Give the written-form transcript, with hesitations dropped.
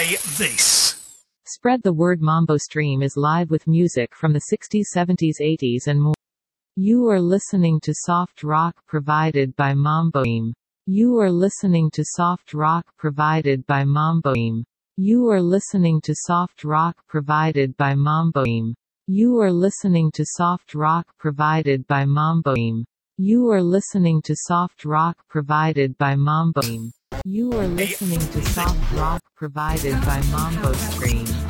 Play this. Spread the word. Mambo Stream is live with music from the 60s, 70s, 80s and more. You are listening to soft rock provided by Mambo Stream. You are listening to soft rock provided by Mambo Stream. You are listening to soft rock provided by Mambo Stream. You are listening to soft rock provided by Mambo Stream. You are listening to soft rock provided by Mambo Stream. You are listening to soft rock provided by Mambo Stream.